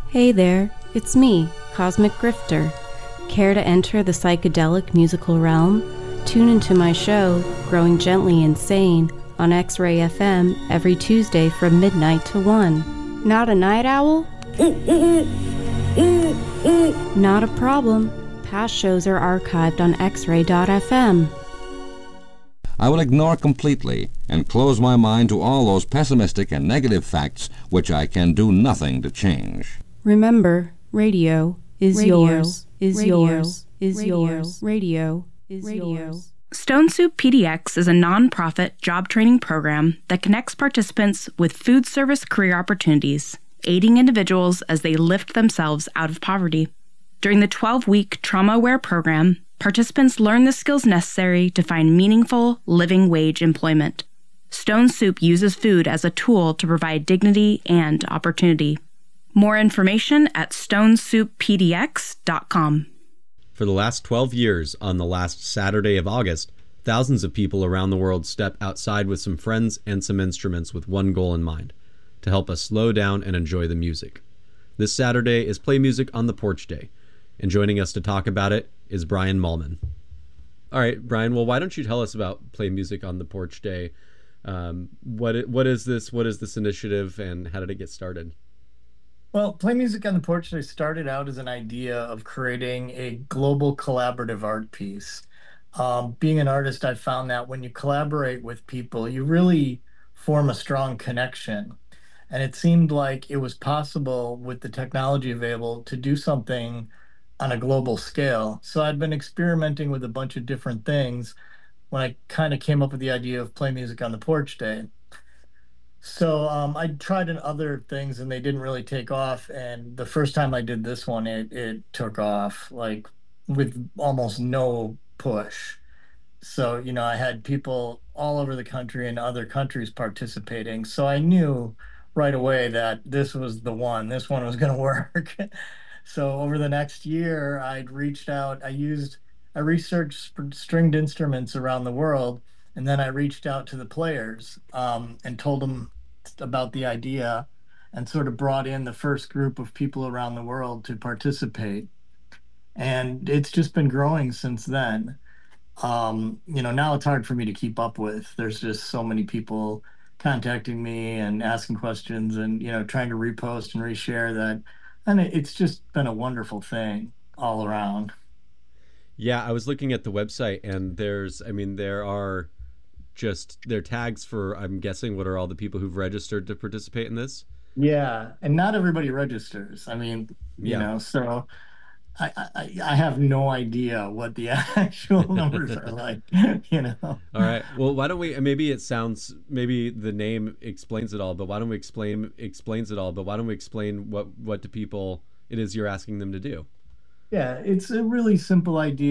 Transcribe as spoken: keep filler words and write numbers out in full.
Hey there, it's me, Cosmic Grifter. Care to enter the psychedelic musical realm? Tune into my show, Growing Gently Insane, on X-Ray F M every Tuesday from midnight to one. Not a night owl? Not a problem. Past shows are archived on x ray dot f m. I will ignore completely and close my mind to all those pessimistic and negative facts which I can do nothing to change. Remember, radio is Radio yours, is Radio yours, is Radio yours, radio is Radio. yours. Stone Soup P D X is a non-profit job training program that connects participants with food service career opportunities, aiding individuals as they lift themselves out of poverty. During the twelve-week trauma-aware program, participants learn the skills necessary to find meaningful, living wage employment. Stone Soup uses food as a tool to provide dignity and opportunity. More information at stone soup p d x dot com. For the last twelve years, on the last Saturday of August, thousands of people around the world step outside with some friends and some instruments with one goal in mind: to help us slow down and enjoy the music. This Saturday is Play Music on the Porch Day, and joining us to talk about it is Brian Mallman. All right, Brian, well, why don't you tell us about Play Music on the Porch Day? Um, what what is this? What is this initiative, and how did it get started? Well, Play Music on the Porch Day started out as an idea of creating a global collaborative art piece. Um, being an artist, I found that when you collaborate with people, you really form a strong connection. And it seemed like it was possible with the technology available to do something on a global scale. So I'd been experimenting with a bunch of different things when I kind of came up with the idea of Play Music on the Porch Day. So um, I tried in other things and they didn't really take off. And the first time I did this one, it, it took off like with almost no push. So, you know, I had people all over the country and other countries participating. So I knew right away that this was the one, this one was going to work. So over the next year, I'd reached out, I used, I researched sp- stringed instruments around the world. And then I reached out to the players um, and told them about the idea and sort of brought in the first group of people around the world to participate. And it's just been growing since then. Um, you know, now it's hard for me to keep up with. There's just so many people contacting me and asking questions and, you know, trying to repost and reshare that. And it, it's just been a wonderful thing all around. Yeah, I was looking at the website, and there's, I mean, there are just, there are tags for, I'm guessing, what are all the people who've registered to participate in this? Yeah, and not everybody registers. I mean, you Yeah. know, so I, I I have no idea what the actual numbers are like, you know. All right. Well, why don't we, maybe it sounds, maybe the name explains it all, but why don't we explain, explains it all, but why don't we explain what, what do people, it is you're asking them to do? Yeah, it's a really simple idea.